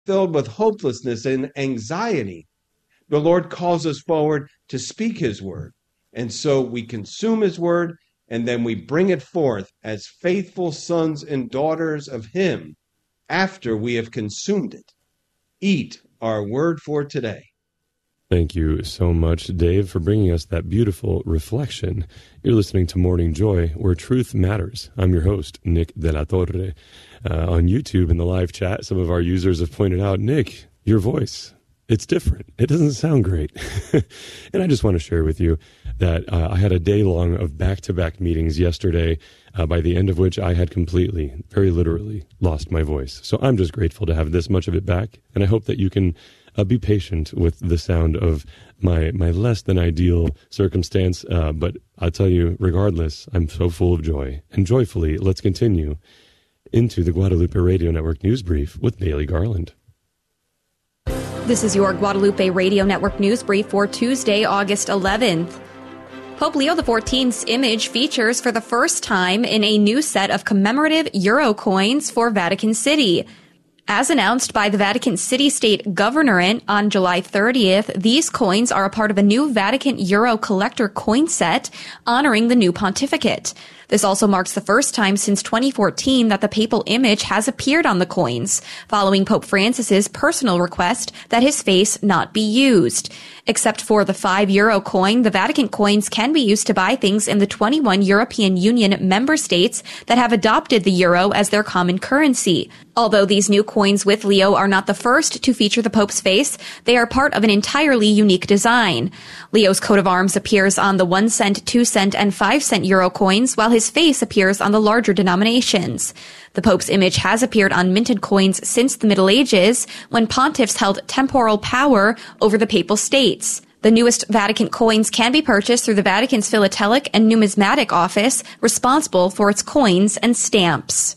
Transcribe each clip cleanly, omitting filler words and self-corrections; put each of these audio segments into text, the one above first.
filled with hopelessness and anxiety, the Lord calls us forward to speak his word. And so we consume his word, and then we bring it forth as faithful sons and daughters of him after we have consumed it. Eat our word for today. Thank you so much, Dave, for bringing us that beautiful reflection. You're listening to Morning Joy, where truth matters. I'm your host, Nick De La Torre. On YouTube in the live chat, some of our users have pointed out, Nick, your voice, it's different. It doesn't sound great. And I just want to share with you that I had a day long of back-to-back meetings yesterday, by the end of which I had completely, very literally, lost my voice. So I'm just grateful to have this much of it back, and I hope that you can be patient with the sound of my less than ideal circumstance. But I'll tell you, regardless, I'm so full of joy. And joyfully, let's continue into the Guadalupe Radio Network News Brief with Bailey Garland. This is your Guadalupe Radio Network News Brief for Tuesday, August 11th. Pope Leo XIV's image features for the first time in a new set of commemorative euro coins for Vatican City. As announced by the Vatican City-State Governorate on July 30th, these coins are a part of a new Vatican Euro collector coin set honoring the new pontificate. This also marks the first time since 2014 that the papal image has appeared on the coins, following Pope Francis's personal request that his face not be used. Except for the €5 coin, the Vatican coins can be used to buy things in the 21 European Union member states that have adopted the euro as their common currency. Although these new coins with Leo are not the first to feature the Pope's face, they are part of an entirely unique design. Leo's coat of arms appears on the 1 cent, 2 cent, and 5 cent euro coins, while his face appears on the larger denominations. The Pope's image has appeared on minted coins since the Middle Ages, when pontiffs held temporal power over the papal states. The newest Vatican coins can be purchased through the Vatican's Philatelic and Numismatic Office, responsible for its coins and stamps.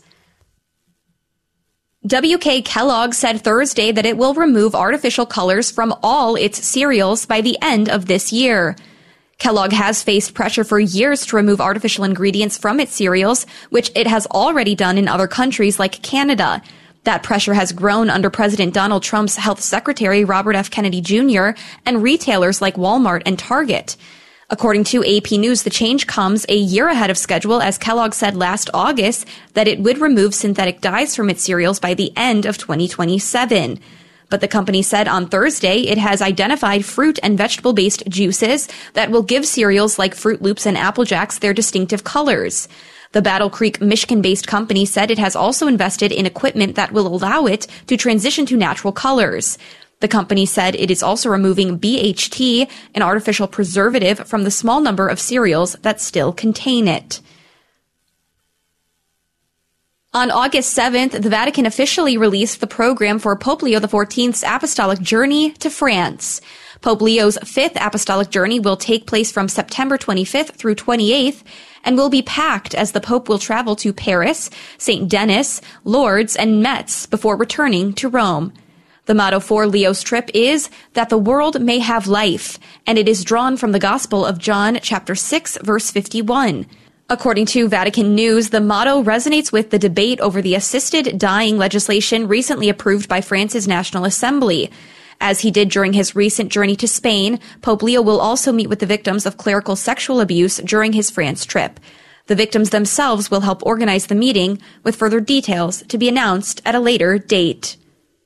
W.K. Kellogg said Thursday that it will remove artificial colors from all its cereals by the end of this year. Kellogg has faced pressure for years to remove artificial ingredients from its cereals, which it has already done in other countries like Canada. That pressure has grown under President Donald Trump's Health Secretary Robert F. Kennedy Jr. and retailers like Walmart and Target. According to AP News, the change comes a year ahead of schedule, as Kellogg said last August that it would remove synthetic dyes from its cereals by the end of 2027. But the company said on Thursday it has identified fruit and vegetable-based juices that will give cereals like Froot Loops and Apple Jacks their distinctive colors. The Battle Creek, Michigan-based company said it has also invested in equipment that will allow it to transition to natural colors. The company said it is also removing BHT, an artificial preservative, from the small number of cereals that still contain it. On August 7th, the Vatican officially released the program for Pope Leo XIV's apostolic journey to France. Pope Leo's fifth apostolic journey will take place from September 25th through 28th and will be packed, as the Pope will travel to Paris, St. Denis, Lourdes, and Metz before returning to Rome. The motto for Leo's trip is that the world may have life, and it is drawn from the Gospel of John, chapter 6, verse 51. According to Vatican News, the motto resonates with the debate over the assisted dying legislation recently approved by France's National Assembly. As he did during his recent journey to Spain, Pope Leo will also meet with the victims of clerical sexual abuse during his France trip. The victims themselves will help organize the meeting, with further details to be announced at a later date.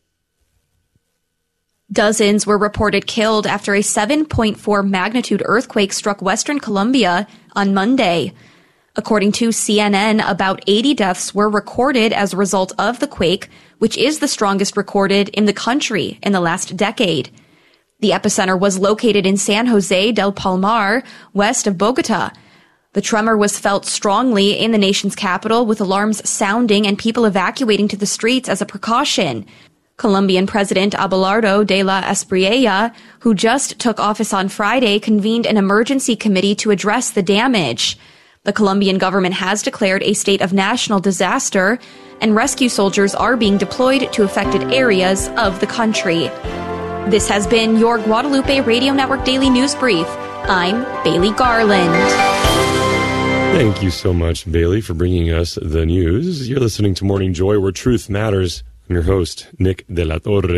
Dozens were reported killed after a 7.4 magnitude earthquake struck western Colombia on Monday. According to CNN, about 80 deaths were recorded as a result of the quake, which is the strongest recorded in the country in the last decade. The epicenter was located in San Jose del Palmar, west of Bogota. The tremor was felt strongly in the nation's capital, with alarms sounding and people evacuating to the streets as a precaution. Colombian President Abelardo de la Espriella, who just took office on Friday, convened an emergency committee to address the damage. The Colombian government has declared a state of national disaster, and rescue soldiers are being deployed to affected areas of the country. This has been your Guadalupe Radio Network Daily News Brief. I'm Bailey Garland. Thank you so much, Bailey, for bringing us the news. You're listening to Morning Joy, where truth matters. I'm your host, Nick de la Torre.